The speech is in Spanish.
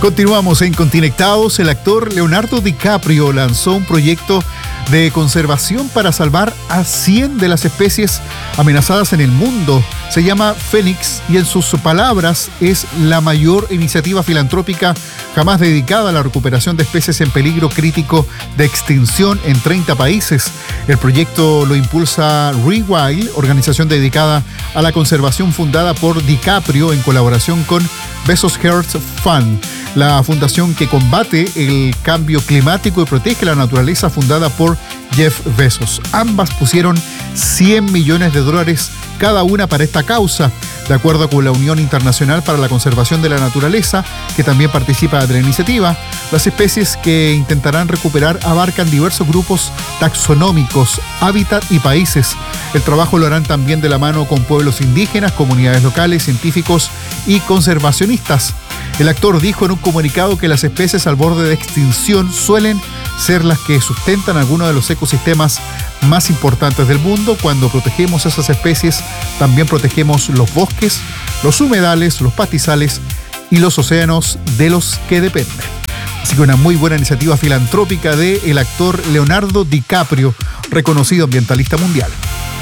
Continuamos en Continectados. El actor Leonardo DiCaprio lanzó un proyecto de conservación para salvar a 100 de las especies amenazadas en el mundo. Se llama Fénix y en sus palabras es la mayor iniciativa filantrópica jamás dedicada a la recuperación de especies en peligro crítico de extinción en 30 países. El proyecto lo impulsa Rewild, organización dedicada a la conservación fundada por DiCaprio en colaboración con Bezos Earth Fund, la fundación que combate el cambio climático y protege la naturaleza, fundada por Jeff Bezos. Ambas pusieron $100 millones cada una para esta causa. De acuerdo con la Unión Internacional para la Conservación de la Naturaleza, que también participa de la iniciativa, las especies que intentarán recuperar abarcan diversos grupos taxonómicos, hábitat y países. El trabajo lo harán también de la mano con pueblos indígenas, comunidades locales, científicos y conservacionistas. El actor dijo en un comunicado que las especies al borde de extinción suelen ser las que sustentan algunos de los ecosistemas más importantes del mundo. Cuando protegemos esas especies, también protegemos los bosques, los humedales, los pastizales y los océanos de los que dependen. Así que una muy buena iniciativa filantrópica del actor Leonardo DiCaprio, reconocido ambientalista mundial.